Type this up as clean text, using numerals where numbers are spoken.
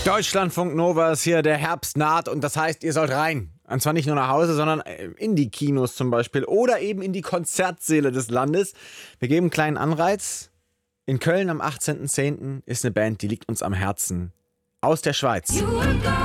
Deutschlandfunk Nova ist hier, der Herbst naht und das heißt, ihr sollt rein. Und zwar nicht nur nach Hause, sondern in die Kinos zum Beispiel oder eben in die Konzertsäle des Landes. Wir geben einen kleinen Anreiz. In Köln am 18.10. ist eine Band, die liegt uns am Herzen. Aus der Schweiz.